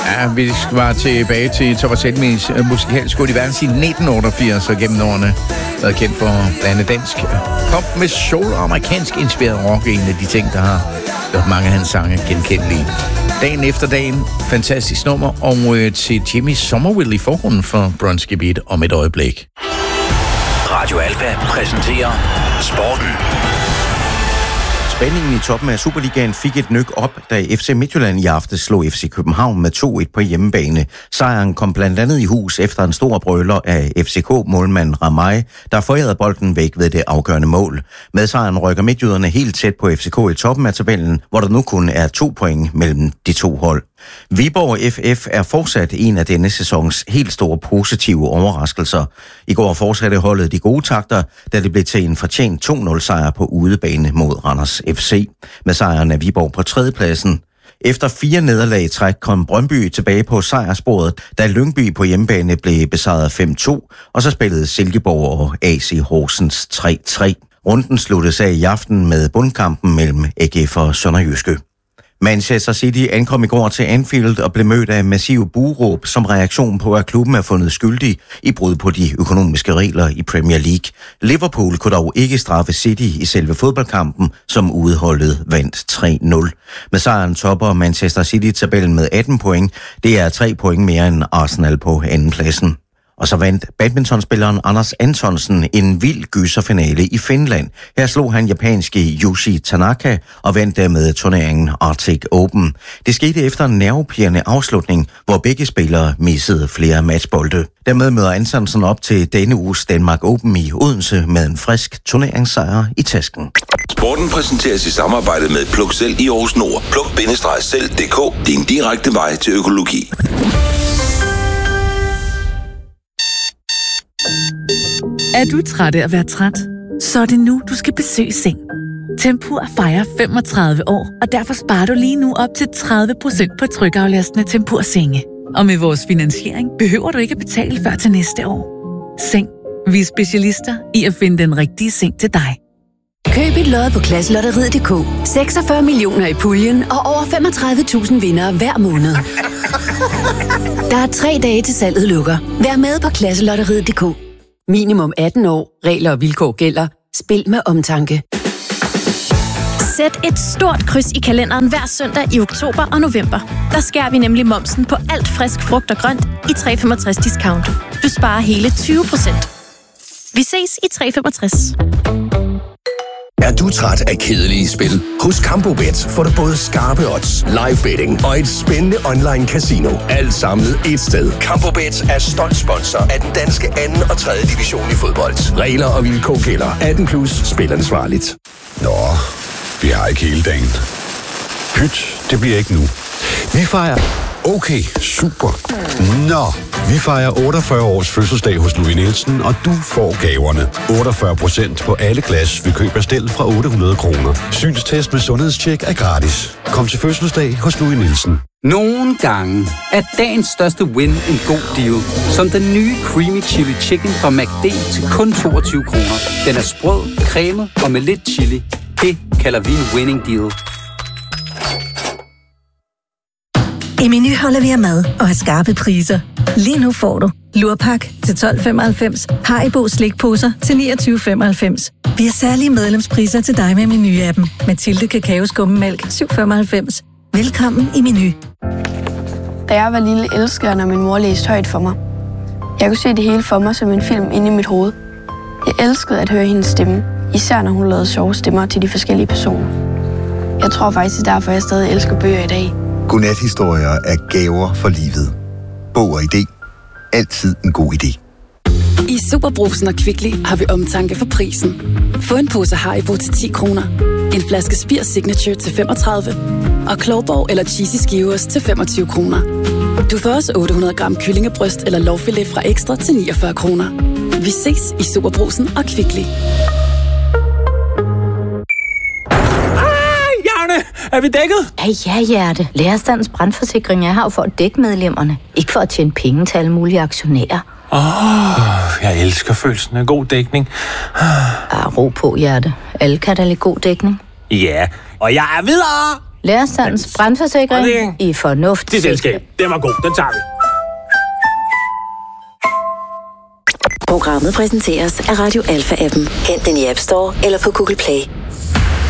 Ja, vi var tilbage til Thomas Helmigs musikalske univers i 1988, og gennem årene været kendt for blandt andet dansk pop med soul og amerikansk inspireret rock, en af de ting, der har gjort mange af hans sange genkendelige. Dagen efter dagen, fantastisk nummer, og til Jimmy Somerville i forgrunden for Bronski Beat om et øjeblik. Radio Alfa præsenterer Sporten. Spændingen i toppen af Superligaen fik et nyk op, da FC Midtjylland i aften slog FC København med 2-1 på hjemmebane. Sejren kom blandt andet i hus efter en stor brøler af FCK-målmand Ramay, der forærede bolden væk ved det afgørende mål. Med sejren rykker midtjyderne helt tæt på FCK i toppen af tabellen, hvor der nu kun er 2 point mellem de to hold. Viborg FF er fortsat en af denne sæsons helt store positive overraskelser. I går fortsatte holdet de gode takter, da det blev til en fortjent 2-0 sejr på udebane mod Randers FC. Med sejren er Viborg på 3. pladsen. Efter 4 nederlag i træk kom Brøndby tilbage på sejrsporet, da Lyngby på hjemmebane blev besejret 5-2, og så spillede Silkeborg og AC Horsens 3-3. Runden sluttes af i aften med bundkampen mellem AGF og Sønderjyske. Manchester City ankom i går til Anfield og blev mødt af massive buhråb som reaktion på, at klubben er fundet skyldig i brud på de økonomiske regler i Premier League. Liverpool kunne dog ikke straffe City i selve fodboldkampen, som udholdet vandt 3-0. Med sejren topper Manchester City-tabellen med 18 point. Det er 3 point mere end Arsenal på andenpladsen. Og så vandt badmintonspilleren Anders Antonsen en vild gyserfinale i Finland. Her slog han japanske Yushi Tanaka og vandt dermed turneringen Arctic Open. Det skete efter en nervepirrende afslutning, hvor begge spillere missede flere matchbolde. Dermed møder Antonsen op til denne uges Danmark Open i Odense med en frisk turneringssejr i tasken. Sporten præsenteres i samarbejde med Pluk Selv i Aarhus Nord. Pluk-selv.dk, din direkte vej til økologi. Er du træt af at være træt? Så er det nu, du skal besøge Seng. Tempur fejrer 35 år, og derfor sparer du lige nu op til 30% på trykaflastende Tempur-senge. Og med vores finansiering behøver du ikke at betale før til næste år. Seng. Vi er specialister i at finde den rigtige seng til dig. Køb et lod på Klasselotteriet.dk. 46 millioner i puljen og over 35.000 vindere hver måned. Der er 3 dage til salget lukker. Vær med på Klasselotteriet.dk. Minimum 18 år. Regler og vilkår gælder. Spil med omtanke. Sæt et stort kryds i kalenderen hver søndag i oktober og november. Der skærer vi nemlig momsen på alt frisk frugt og grønt i 365 discount. Du sparer hele 20%. Vi ses i 365. Er du træt af kedelige spil? Hos Campobet får du både skarpe odds, live betting og et spændende online casino. Alt samlet et sted. Campobet er stolt sponsor af den danske 2. og 3. division i fodbold. Regler og vilkår gælder. 18+, spil ansvarligt. Nå, vi har ikke hele dagen. Pyt, det bliver ikke nu. Vi fejrer... Okay, super. Nå, vi fejrer 48 års fødselsdag hos Louis Nielsen, og du får gaverne. 48% på alle glas ved køb af stel fra 800 kroner. Synstest med sundhedstjek er gratis. Kom til fødselsdag hos Louis Nielsen. Nogle gange er dagens største win en god deal. Som den nye Creamy Chili Chicken fra McD til kun 22 kroner. Den er sprød, cremet og med lidt chili. Det kalder vi en winning deal. I Meny holder vi af mad og har skarpe priser. Lige nu får du lurpak til 12,95, Haribo slikposer til 29,95. Vi har særlige medlemspriser til dig med Meny-appen. Mathilde Kakaoskummemælk 7,95. Velkommen i Meny. Da jeg var lille, elskede jeg, når min mor læste højt for mig. Jeg kunne se det hele for mig som en film inde i mit hoved. Jeg elskede at høre hendes stemme, især når hun lavede sjove stemmer til de forskellige personer. Jeg tror faktisk, det er derfor, jeg stadig elsker bøger i dag. Godnathistorier er gaver for livet. Bog og idé. Altid en god idé. I Superbrugsen og Kvickly har vi omtanke for prisen. Få en pose Haribo til 10 kroner. En flaske Spir Signature til 35. Og Klovborg eller Cheesy Skivers til 25 kroner. Du får også 800 gram kyllingebryst eller lårfilet fra Ekstra til 49 kroner. Vi ses i Superbrugsen og Kvickly. Er vi dækket? Ja, hjerte. Lærerstandens brandforsikring er her jo for at dække medlemmerne. Ikke for at tjene penge til alle mulige aktionærer. Jeg elsker følelsen af god dækning. Ro på, hjerte. Alle kan da lide god dækning. Ja, og jeg er videre! Lærerstandens brandforsikring i fornuft. Det selskab. Den var god. Den tager vi. Programmet præsenteres af Radio Alpha-appen. Hent den i App Store eller på Google Play.